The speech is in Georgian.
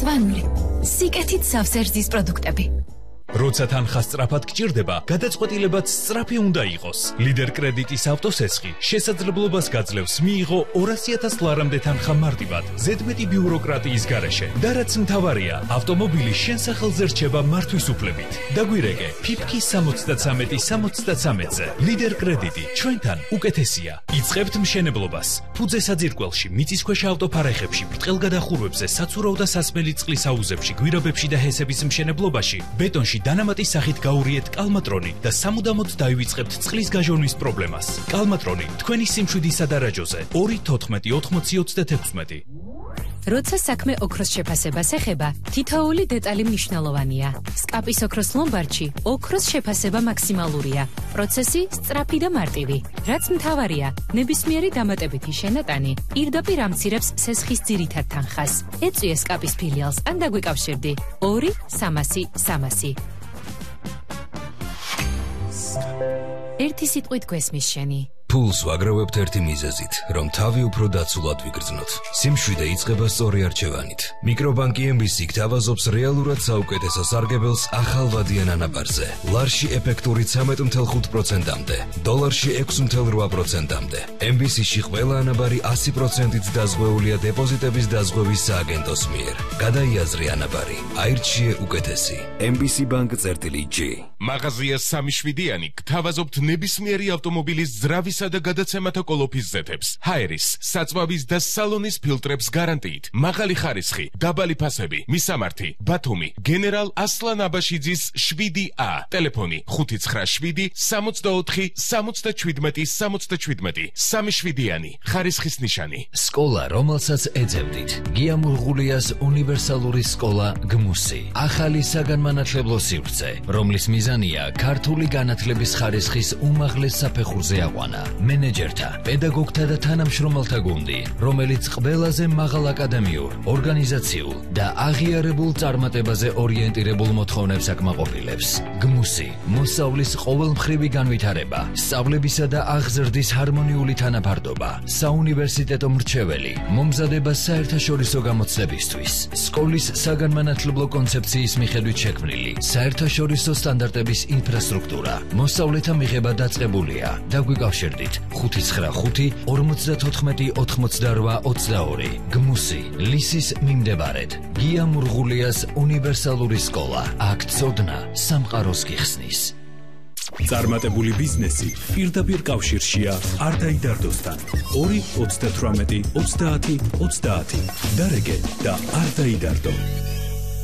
მწვანული, სიკეთით სავსერძის პროდუქტები. როცა თანხა სწრაფად გჭირდება, გადაწყვეტილებაც სწრაფი უნდა იყოს. ლიდერ კრედიტის ავტოსესხი შესაძლებლობას გაძლევს მიიღო 200,000 ლარამდე თანხა მარტივად, ზედმეტი ბიუროკრატიის გარეშე. და რაც მთავარია, ავტომობილი შენ სახელზე რჩება მართვის უფლებით. დაგვირეკე, ფიფქი 73-ზე. ლიდერ კრედიტი ჩვენთან უკეთესია. იწყებთ მშენებლობას. ფუძე საძირკველში, მიწისქვეშა ავტოფარეხებში, ბრტყელგადახურვებზე, საცურაო და სასმელი წყლის აუზებში, გვირაბებში და ჰესების მშენებლობაში, ბეტონში დანამატის სახით გაურიეთ კალმატრონი და სამუდამოდ დაივიწყებთ წყლის გაჟონვის პრობლემას. კალმატრონი თქვენი სიმშვიდის სადარაჯოზე 2-14-80-36. როცა საქმე ოქროს შეფასებას ეხება, თითოეული დეტალი მნიშვნელოვანია. სკაპის ოქროს ლომბარდში ოქროს შეფასება მაქსიმალურია. პროცესი სწრაფი და მარტივი. რაც მთავარია, ნებისმიერი დამატებითი შენატანი პირდაპირ ამცირებს სესხის ძირითად თანხას. ეწვიე სკაპის ფილიალს ან დაგვიკავშირდი 2-300-300. ერთი სიტყვით გვესმის შენი. ფულს ვაგროვებთ ერთი მიზეზით, რომ თავი უფრო დაცულად ვიგრძნოთ. სიმშვიდე იწყება სწორი არჩევანით. მიკრობანკი MBC გთავაზობს რეალურად საუკეთესო სარგებელს ახალვადიან ანაბარზე. ლარში ეფექტური 13.5%-მდე, დოლარში 6.8%-მდე. MBC-ში ყველა ანაბარი 100%-ით დაზღვეულია დეპოზიტების დაზღვევის სააგენტოს მიერ. გადაიაზრე ანაბარი, აირჩიე უკეთესი. MBC Bank-G. მაღაზია 3-შვიდიანი გთავაზობთ ნებისმიერი ავტომობილის ძრავისა და გადაცემათა კოლოფის ზეთებს, ჰაერის, საწვავის და სალონის ფილტრებს გარანტიით, მაღალი ხარისხი, დაბალი ფასები, მისამართი, ბათუმი, გენერალ ასლან აბაშიძის 7A, ტელეფონი 597-64-77-77, 3-შვიდიანი, ხარისხის ნიშანი. სკოლა, რომელსაც ეძებდით, გიამურღულიას უნივერსალური სკოლა გმუსი. ახალი საგანმანათლებლო სივრცე, რომლის მიზანია ქართული განათლების ხარისხის უმაღლეს საფეხურზე აყვანა. მენეჯერთა, პედაგოგთა და თანამშრომელთა გუნდი, რომელიც ყველაზე მაღალ აკადემიურ, ორგანიზაციულ და აღიარებულ წარმატებაზე ორიენტირებულ მოთხოვნებს აკმაყოფილებს. გმუსი, მოსავლის ყოველმხრივი განვითარება, სწავლებისა და აღზრდის ჰარმონიული თანაფარდობა, საუნივერსიტეტო მრჩეველი, მომზადება საერთაშორისო გამოცდებისთვის, სკოლის საგანმანათლებლო კონცეფციის მიხედვით შექმნილი, საერთაშორისო სტანდარტების ინფრასტრუქტურა, მოსავლეთა მიღება დაწყებულია. დაგვიკავშირდით 595-54-88-22. გმუსი, ლისის მიმდებარედ, გიამურღულიას უნივერსალური სკოლა. აქ ცოდნა სამყაროს გიხსნის. წარმატებული ბიზნესი პირდაპირ კავშირშია არდაიდარდოსთან. 2-38-30-30. დარეგე და არდაიდარდო.